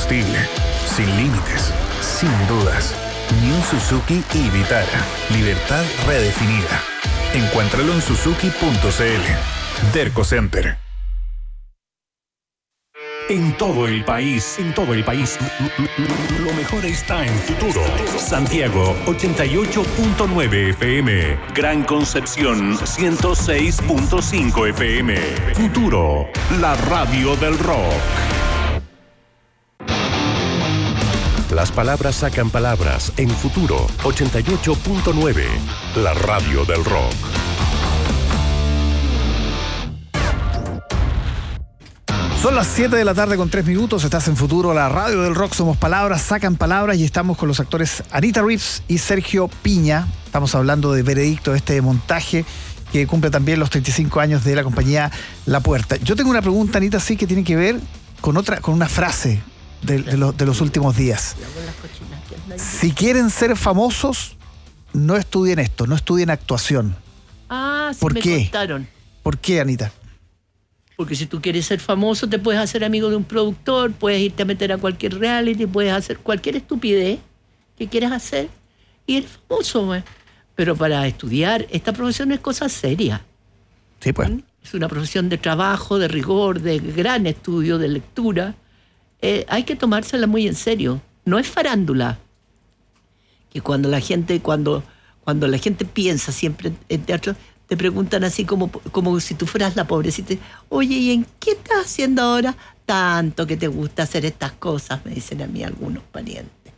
combustible, sin límites, sin dudas. New Suzuki y Vitara. Libertad redefinida. Encuéntralo en suzuki.cl. Derco Center. En todo el país, lo mejor está en Futuro. Santiago 88.9 FM. Gran Concepción 106.5 FM. Futuro, la radio del rock. Las palabras sacan palabras en Futuro 88.9, la radio del rock. Son las 7 de la tarde con 3 minutos, estás en Futuro, la radio del rock, somos palabras, sacan palabras y estamos con los actores Anita Reeves y Sergio Piña. Estamos hablando de Veredicto, este montaje que cumple también los 35 años de la compañía La Puerta. Yo tengo una pregunta, Anita, sí, que tiene que ver con una frase de los últimos días. Si quieren ser famosos, no estudien esto, no estudien actuación. Ah, sí. ¿Por me qué? contaron. ¿Por qué, Anita? Porque si tú quieres ser famoso, te puedes hacer amigo de un productor, puedes irte a meter a cualquier reality, puedes hacer cualquier estupidez que quieras hacer y eres famoso, güey. Pero para estudiar, esta profesión es cosa seria. Sí, pues. Es una profesión de trabajo, de rigor, de gran estudio, de lectura. Hay que tomársela muy en serio. No es farándula. Que cuando la gente piensa siempre en teatro, te preguntan así como si tú fueras la pobrecita. Oye, ¿y en qué estás haciendo ahora? Tanto que te gusta hacer estas cosas, me dicen a mí algunos parientes.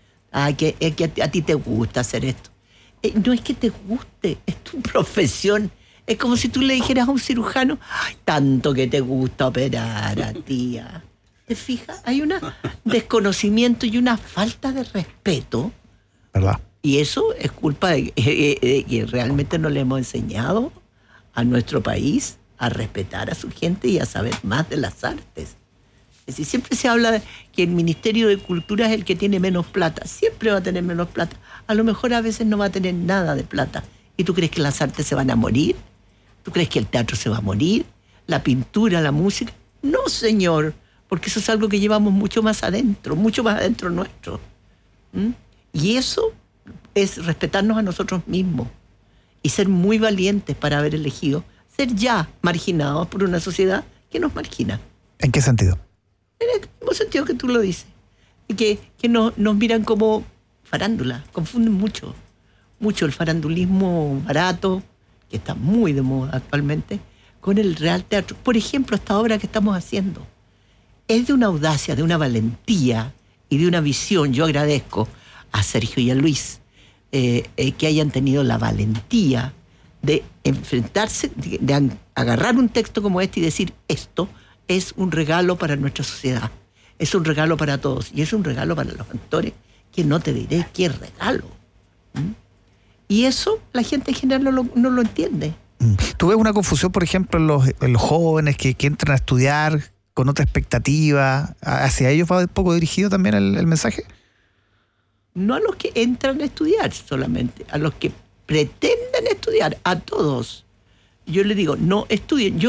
Que a ti te gusta hacer esto. No es que te guste, es tu profesión. Es como si tú le dijeras a un cirujano, ay, tanto que te gusta operar a tía. ¿Te fijas? Hay un desconocimiento y una falta de respeto. ¿Verdad? Y eso es culpa de que realmente no le hemos enseñado a nuestro país a respetar a su gente y a saber más de las artes. Es decir, siempre se habla de que el Ministerio de Cultura es el que tiene menos plata. Siempre va a tener menos plata. A lo mejor a veces no va a tener nada de plata. ¿Y tú crees que las artes se van a morir? ¿Tú crees que el teatro se va a morir? ¿La pintura, la música? No, señor, porque eso es algo que llevamos mucho más adentro nuestro. Y eso es respetarnos a nosotros mismos y ser muy valientes para haber elegido ser ya marginados por una sociedad que nos margina. ¿En qué sentido? En el mismo sentido que tú lo dices. Y que nos miran como farándula, confunden mucho el farandulismo barato, que está muy de moda actualmente, con el real teatro. Por ejemplo, esta obra que estamos haciendo es de una audacia, de una valentía y de una visión. Yo agradezco a Sergio y a Luis que hayan tenido la valentía de enfrentarse, de agarrar un texto como este y decir, esto es un regalo para nuestra sociedad, es un regalo para todos y es un regalo para los actores, que no te diré qué regalo. Y eso la gente en general no lo entiende. ¿Tú ves una confusión, por ejemplo, en los jóvenes que entran a estudiar con otra expectativa? ¿Hacia ellos va un poco dirigido también el mensaje? No a los que entran a estudiar solamente, a los que pretenden estudiar, a todos. Yo les digo, no estudien.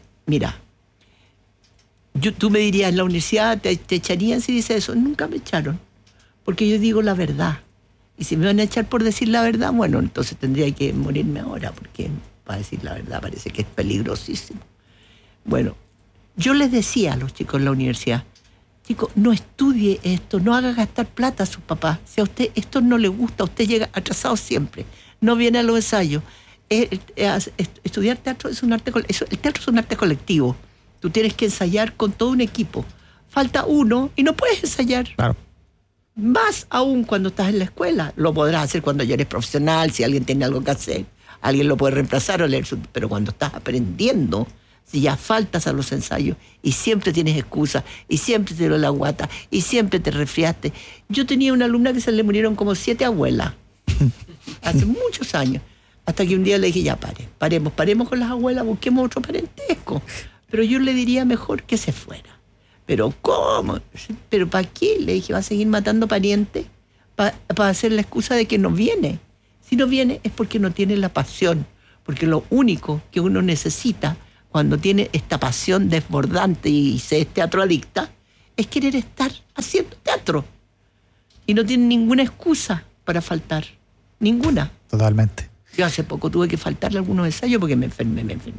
Tú me dirías, en la universidad te echarían si dices eso. Nunca me echaron, porque yo digo la verdad. Y si me van a echar por decir la verdad, bueno, entonces tendría que morirme ahora, porque para decir la verdad parece que es peligrosísimo. Bueno, yo les decía a los chicos en la universidad, chicos, no estudie esto, no haga gastar plata a sus papás. Si a usted esto no le gusta, usted llega atrasado siempre, no viene a los ensayos. Estudiar teatro es un arte, el teatro es un arte colectivo. Tú tienes que ensayar con todo un equipo. Falta uno y no puedes ensayar. Claro. Más aún cuando estás en la escuela. Lo podrás hacer cuando ya eres profesional, si alguien tiene algo que hacer. Alguien lo puede reemplazar o leer. Pero cuando estás aprendiendo, si ya faltas a los ensayos y siempre tienes excusas y siempre te duele la guata y siempre te resfriaste. Yo tenía una alumna que se le murieron como 7 abuelas hace muchos años, hasta que un día le dije, ya paremos con las abuelas, busquemos otro parentesco. Pero yo le diría mejor que se fuera. ¿Pero cómo? ¿Pero para qué? Le dije, va a seguir matando parientes para hacer la excusa de que no viene. Si no viene es porque no tiene la pasión, porque lo único que uno necesita cuando tiene esta pasión desbordante y se es teatro adicta, es querer estar haciendo teatro. Y no tienen ninguna excusa para faltar. Ninguna. Totalmente. Yo hace poco tuve que faltarle algunos ensayos porque me enfermé.